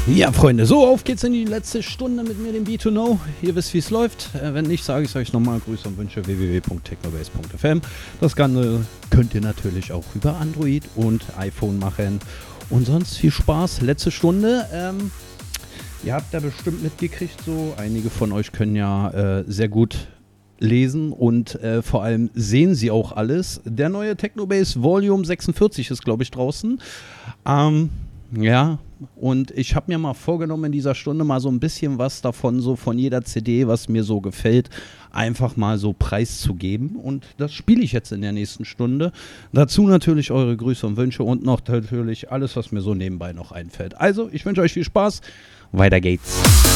Ja, Freunde, so, auf geht's in die letzte Stunde mit mir, dem B2Know. Ihr wisst, wie es läuft. Wenn nicht, sage ich es euch nochmal. Grüße und Wünsche www.technobase.fm. Das Ganze könnt ihr natürlich auch über Android und iPhone machen. Und sonst viel Spaß. Letzte Stunde. Ihr habt da bestimmt mitgekriegt, so einige von euch können ja sehr gut lesen und vor allem sehen sie auch alles. Der neue Technobase Volume 46 ist, glaube ich, draußen. Ja, und ich habe mir mal vorgenommen, in dieser Stunde mal so ein bisschen was davon, so von jeder CD, was mir so gefällt, einfach mal so preiszugeben. Und das spiele ich jetzt in der nächsten Stunde. Dazu natürlich eure Grüße und Wünsche und noch natürlich alles, was mir so nebenbei noch einfällt. Also, ich wünsche euch viel Spaß. Weiter geht's.